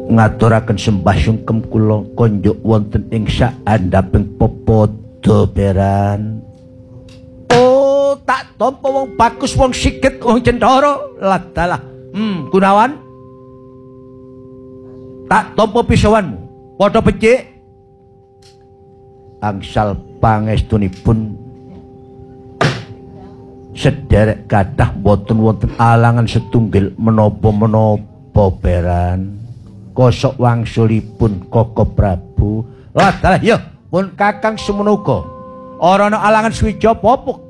ngaturaken sembah sungkem kula konjuk wonten ing saandhaping pepodo Beran. Oh, tak tampa wong bagus, wong sigit, wong Cendara. Ladalah. Gunawan. Tak tampa pisawanmu. Padha becik. Angsal pangestunipun sederek kathah boten wonten alangan setunggal menapa-menapa Beran. Kosok wangsulipun Koko Prabu. Ladalah ya pun Kakang semenuga. Ora ana alangan swija apa-apa.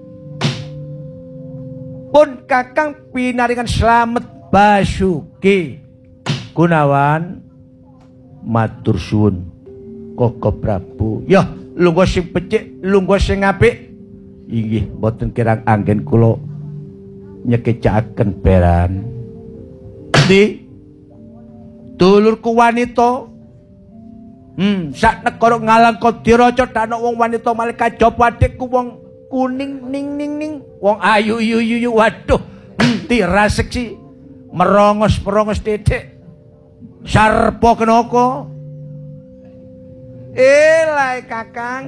Pun Kakang pinaringan slamet Basuki. Gunawan matur suwun Koko Prabu. Ya lungguh sing becik, lungguh sing apik. Inggih mboten kirang anggen kula nyekecaken Beran. Di dulurku wanita. Sak negara ngalangka diraja ana wong wanita malih kajaba adikku wong kuning ning wong ayu yu waduh tiraseksi merongos titik sarpa kenaka. Lae Kakang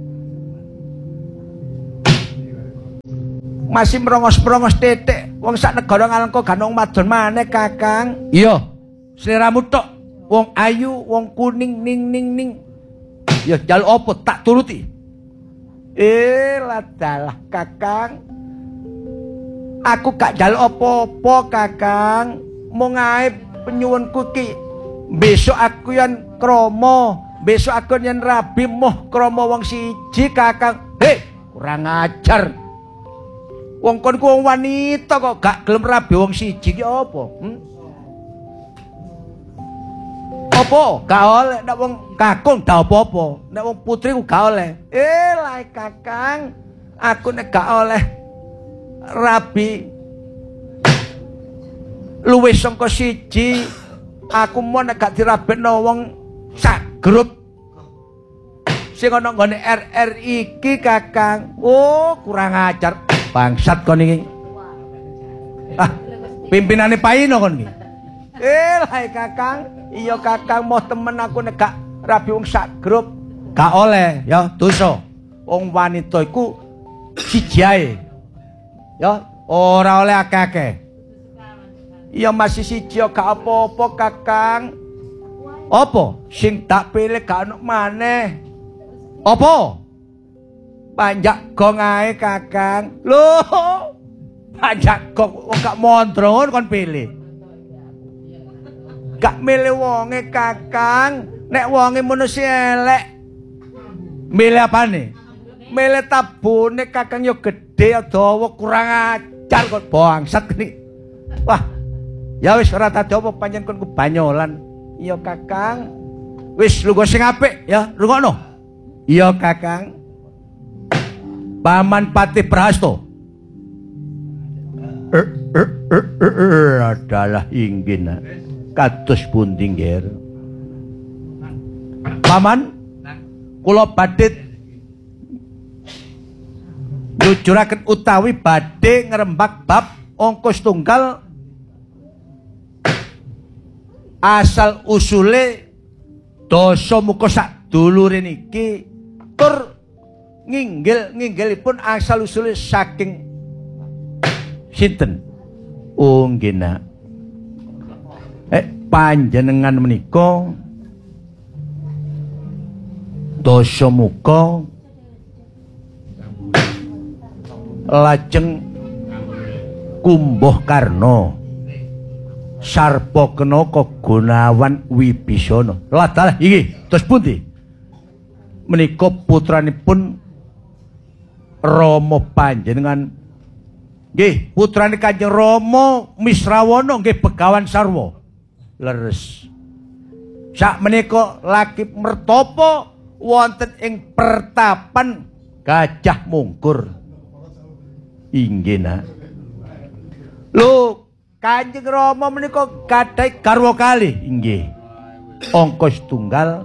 masih merongos titik wong sak negara ngalangka gak wong madon maneh Kakang. Iya sliramu tok wong ayu, wong kuning ning. Ya jaluk apa tak turuti. Ladalah Kakang. Aku gak jaluk apa-apa Kakang. Mung ae penyuwunku ki besok aku yen krama, besok aku yen rabi moh krama wong siji Kakang. Kurang ajar. Wong kon ku wong wanita kok gak gelem rabi wong siji ki apa? Apa? Gak oleh nek wong kakung gak apa-apa. Nek wong putri ku gak oleh. Lae Kakang, aku nek gak oleh rabi luwih saka siji, aku mau nek gak dirabekno wong sak grup sing ana nggone RRI iki Kakang. Oh, kurang ajar. Bangsat kon iki. Pimpinane Paino kon iki. Lae Kakang. Iya Kakang mau temen aku nek gak rabi wong sak grup gak oleh ya dosa. Wong wanita iku siji ae. Ya ora oleh akeh-akeh. Iya masih siji gak apa-apa Kakang. Apa sing tak pilih gak ono maneh? Apa? Panjak gong ae Kakang. Loh. Panjak gong gak mondro kon pilih. Gak milih wonge Kakang. Nek wonge manusia elek. Milih apane? Milih tabune Kakang yo gede ya dawa kurang ajar kok bangsat iki. Wah. Ya wis ora tak apa pancen kon kebanyolan. Iya Kakang. Wis lunga sing apik ya, rungokno. Iya Kakang. Paman Patih Prahasto. Adalah inggih. Kados pundi nggih? Paman, kula badhe njujuraken utawi badhe ngrembak bab angka setunggal asal usule Dasamuka sadulure niki tur nginggilipun asal usule saking sinten? Oh nggih nak. Panjenengan menika Dasamuka lajeng Kumbuh Karna Sarpakenaka Gunawan Wibisana. Ladalah iki terus pundi? Menika putranipun Rama panjenengan nggih putrane Kanjeng Rama Misrawana nggih Begawan Sarwa. Leres. Sak menika lagi mertapa wonten ing pertapan Gajah Mungkur. Inggih nak. Lho, Kanjeng Rama menika gadhahi garwa kalih. Inggih. Angka setunggal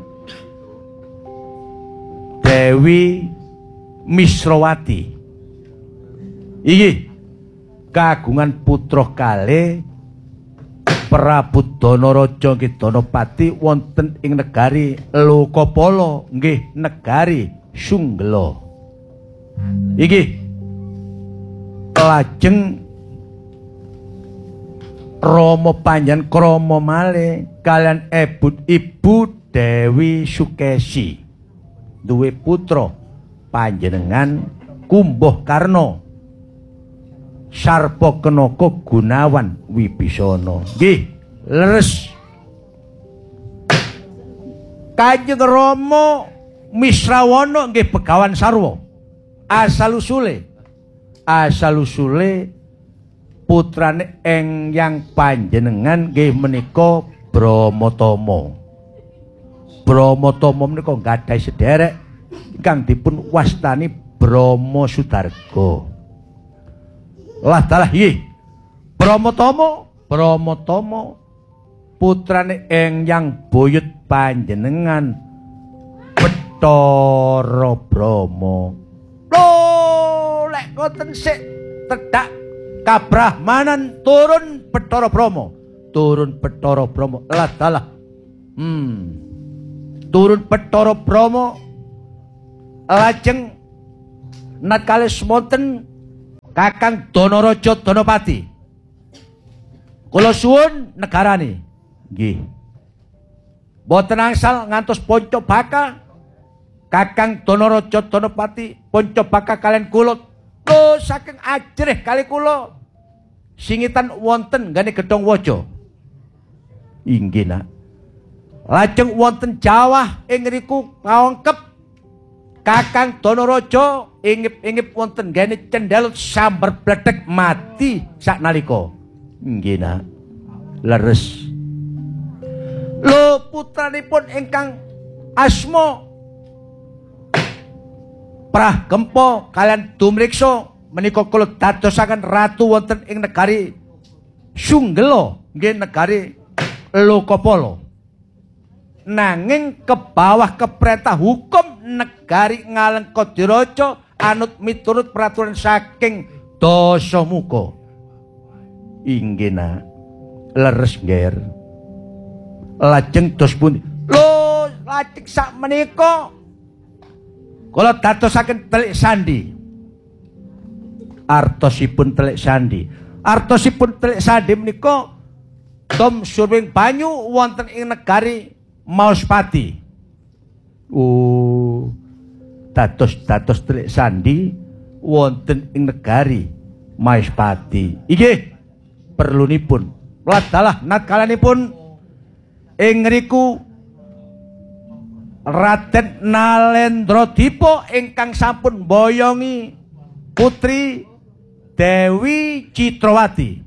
Dewi Misrawati. Inggih. Kagungan putra kalih Prabu Danaraja nggih Danapati wonten ing negari Lokapala nggih negari Sunggela. Iki lajeng Rama panjenengan krama malih kalian ibu Dewi Sukesi duwe putra panjenengan Kumbuh Karna Sarpakenaka Gunawan Wibisana. Nggih, leres. Kanjeng Rama Misrawana nggih Begawan Sarwa. Asal usule putrane Engyang panjenengan nggih menika Bramatama. Bramatama menika gadhahi sederek ingkang dipun wastani Brahma Sudarga. Lah dalah nggih. Bramatama putrane Engyang Boyut panjenengan Bathara Brahma. Lho, lek ngoten sik tedhak kabrahmanan turun Bathara Brahma. Lah dalah. Turun Bathara Brahma lajeng natkala semonten Kakang Danaraja Danapati. Kula suwun negarane. Nggih. Boten angsal ngantos Pancabaka Kakang Danaraja Danapati Pancabaka kalian kula lho saking ajrih kali kula singitan wonten nggane Gedhong Waja. Inggih nak. Lajeng wonten Jawah ing riku pawengkep Kakang Danaraja ingip-ingip wonten nggene Cendalut sambar bledhek mati saknalika. Nggih nak. Leres. Lho putranipun ingkang asma Prahgempa kalian Dumriksa menika kula dadosaken ratu wonten ing negari Sunggela nggih negari Lokapala. Nanging ke bawah keperintah hukum negari Ngalengkadiraja anut miturut peraturan saking Dasamuka. Inggih nak. Leres nggih. Lajeng dos pundi? Lho, lajeng sak menika kula dadosaken telik sandi. Artosipun telik sandi. Artosipun telik sandi menika tom surwing banyu wonten ing negari Maospati. Dados telik sandi wonten ing negari Maospati. Inggih, perlunipun ladalah natkalanipun ing ngriku Raden Nalendra-Dipa ingkang sampun mboyongi putri Dewi Citrawati.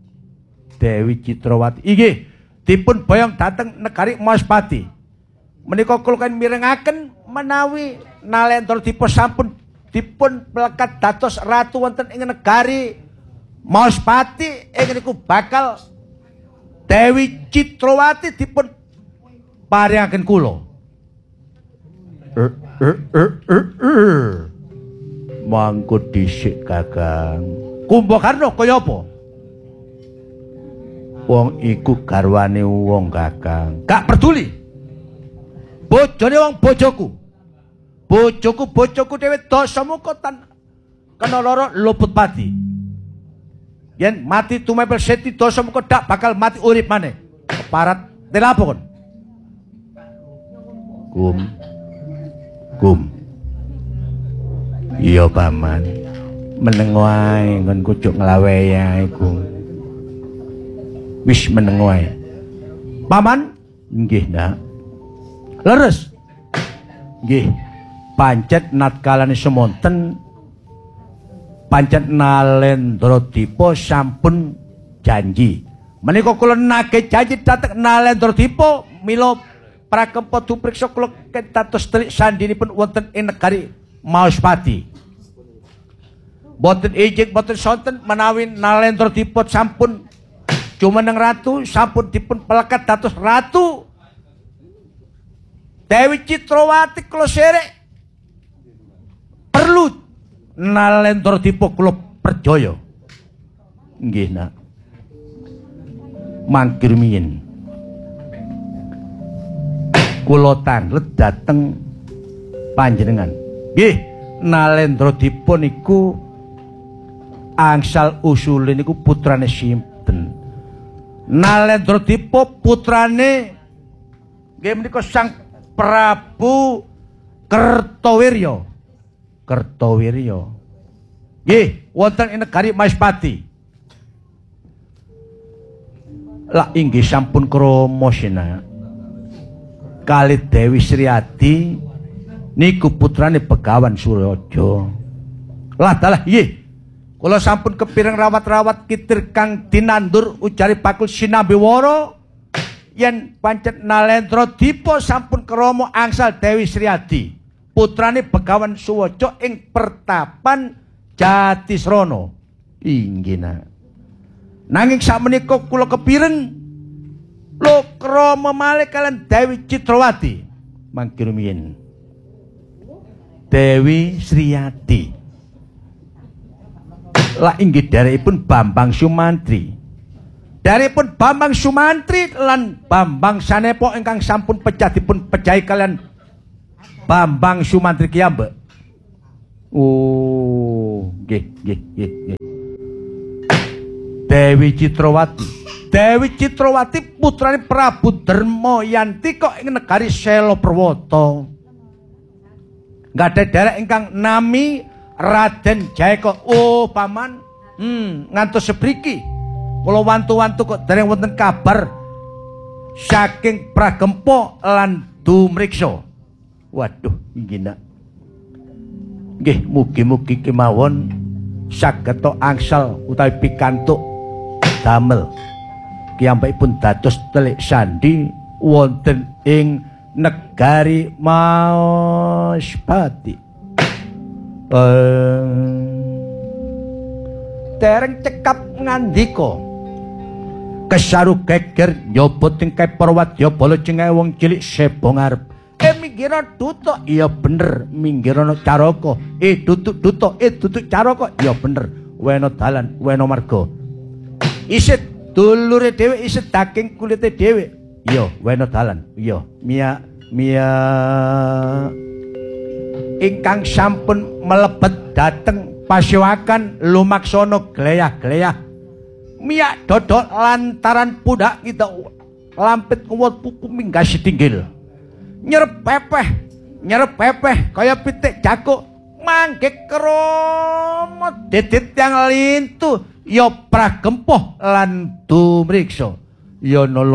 Inggih, dipun boyong dhateng negari Maospati. Menika kula mirengaken menawi Nalendra-Dipa sampun dipun melekat dados ratu wonten ing negari Maospati, ing niku bakal Dewi Citrawati dipun paringaken kula. Mangko dhisik Kakang. Kumbuh Karna kaya apa? Wong iku garwane wong Kakang. Gak peduli. Bojone wong bojoku. Bojoku dhewe Dasamuka tan kena lara luput pati. Yen mati tumepel Seti Dasamuka dak bakal mati urip maneh. Keparat telapo kon. Kum. Iya paman. Meneng wae ngon kucuk nglawehi ae Kum. Wis meneng wae. Paman? Nggih, Nak. Leres. Nggih. Pancet natkalane semonten pancet Nalendra-Dipa sampun janji. Menika kula nagih janji dhateng Nalendra-Dipa mila Pragempa Dumriksa kula dados telik sandinipun wonten ing negari Maospati. Boten ijik boten sonten menawi Nalendra-Dipa sampun jumeneng ratu, sampun dipun pelekat dados ratu Dewi Citrawati kula serek perlu Nalendra-Dipa kula percaya. Nggih, Nak. mangkir rumiyin kula tanglet dhateng panjenengan. Nggih, Nalendra Dipa niku angsal usule niku putrane sinten? Nalendra Dipa putrane nggih menika Sang Prabu Kertawirya. Kertawirya. Nggih, wonten ing negari Maespati. Lah inggih sampun krama Sina. Kali Dewi Sriadi niku putrane Begawan Suryaja. Lah dalah nggih. Kula sampun kepireng rawat-rawat kitir kang dinandur ujari bakul Sinambiwara yen pancen Nalendra Dipa sampun krama angsal Dewi Sriadi, putrane Begawan Suryaja ing pertapan Jatisrana. Inggih nak. Nanging sakmenika kula kepireng lho krama malih kalian Dewi Citrawati mangke rumiyin. Dewi Sriadi lah inggih dherekipun Bambang Sumantri. Dherekipun Bambang Sumantri lan Bambang Sanepa ingkang sampun pejah dipun pejahi kalian Bambang Sumantri kiyambak. Oh, nggih. Dewi Citrawati. Dewi Citrawati putrane Prabu Darmayanti kok ing negari Sela Perwata. Nggadahi derek ingkang nami Raden Jayaka. Oh, paman. Ngantos sepriki kula wantu-wantu kok dereng wonten kabar saking Pragempa lan Dumriksa. Waduh, inggih nak. Nggih, mugi-mugi kemawon saged angsal utawi pikantuk damel kiyambakipun dados telik sandi wonten ing negari Maespati. Dereng cekap ngandika kesaru geger nyobot tingkai Parwadya bala cengeng wong cilik sebo ngarep. Minggirana duta, iya bener. Minggirana Caraka, duduk duta, duduk Caraka, iya bener. Wena dalan, wena marga. Isit dulure dhewe, isit daging kulite dhewe. Iya, wena dalan. Iya, Mia ingkang sampun melebet dhateng Pasewakan lumaksana gleyah-gleyah. Mia dodol lantaran pundak kita lampit kuwat pupu minggah sitinggil. Nyerep pepeh kaya pitik jakuk mangke krama didit yang lintu ya Pragempa lan Dumriksa ya nolo